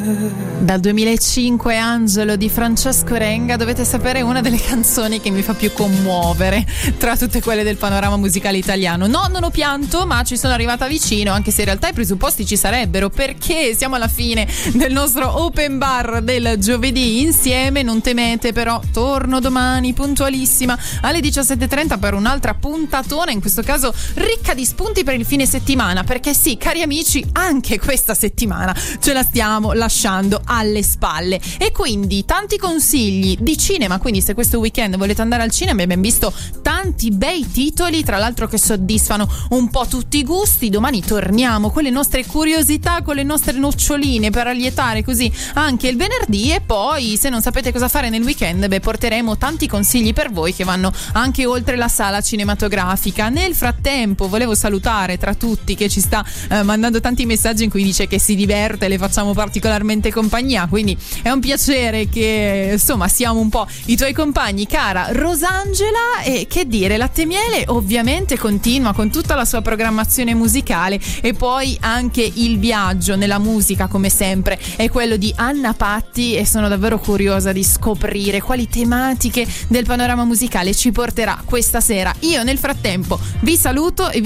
Dal 2005 Angelo di Francesco Renga, dovete sapere, una delle canzoni che mi fa più commuovere tra tutte quelle del panorama musicale italiano. No, non ho pianto, ma ci sono arrivata vicino, anche se in realtà i presupposti ci sarebbero, perché siamo alla fine del nostro open bar del giovedì insieme. Non temete però, torno domani puntualissima alle 17:30 per un'altra puntatona, in questo caso ricca di spunti per il fine settimana, perché sì, cari amici, anche questa settimana ce la stiamo lasciando alle spalle, e quindi tanti consigli di cinema. Quindi se questo weekend volete andare al cinema, abbiamo visto tanti bei titoli, tra l'altro che soddisfano un po' tutti i gusti. Domani torniamo con le nostre curiosità, con le nostre noccioline, per allietare così anche il venerdì. E poi, se non sapete cosa fare nel weekend, porteremo tanti consigli per voi che vanno anche oltre la sala cinematografica. Nel frattempo volevo salutare tra tutti che ci sta mandando tanti messaggi in cui dice che si diverte, le facciamo particolarmente compagnia, quindi è un piacere che insomma siamo un po' i tuoi compagni, cara Rosangela. E che dire, Latte Miele ovviamente continua con tutta la sua programmazione musicale, e poi anche il viaggio nella musica, come sempre, è quello di Anna Patti, e sono davvero curiosa di scoprire quali tematiche del panorama musicale ci porterà questa sera. Io nel frattempo vi saluto e